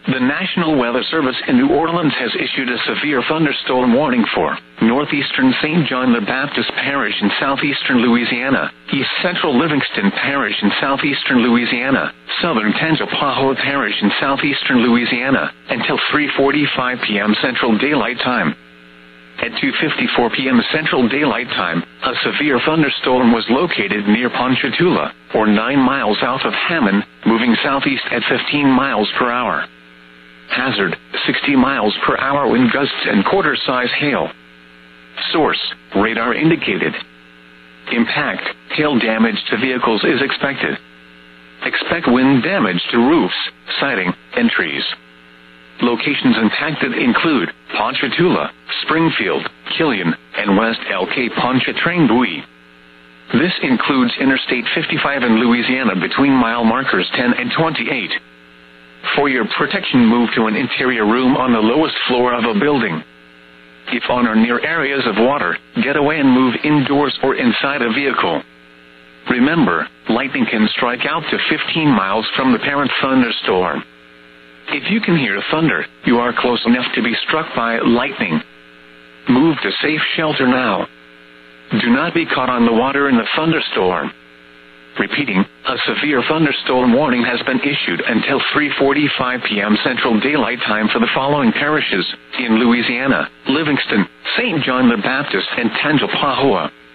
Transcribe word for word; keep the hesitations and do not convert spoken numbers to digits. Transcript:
The National Weather Service in New Orleans has issued a severe thunderstorm warning for northeastern Saint John the Baptist Parish in southeastern Louisiana, east central Livingston Parish in southeastern Louisiana, southern Tangipahoa Parish in southeastern Louisiana, until three forty-five p.m. Central Daylight Time. At two fifty-four p.m. Central Daylight Time, a severe thunderstorm was located near Ponchatoula, or nine miles south of Hammond, moving southeast at fifteen miles per hour. Hazard, sixty miles per hour wind gusts and quarter-size hail. Source, radar indicated. Impact, hail damage to vehicles is expected. Expect wind damage to roofs, siding, and trees. Locations impacted include Ponchatoula, Springfield, Killian, and West El Pontchartrain Buoy. This includes Interstate fifty-five in Louisiana between mile markers ten and twenty-eight. For your protection, move to an interior room on the lowest floor of a building. If on or near areas of water, get away and move indoors or inside a vehicle. Remember, lightning can strike out to fifteen miles from the parent thunderstorm. If you can hear thunder, you are close enough to be struck by lightning. Move to safe shelter now. Do not be caught on the water in the thunderstorm. Repeating, a severe thunderstorm warning has been issued until three forty-five p.m. Central Daylight Time for the following parishes in Louisiana: Livingston, Saint John the Baptist, and Tangipahoa.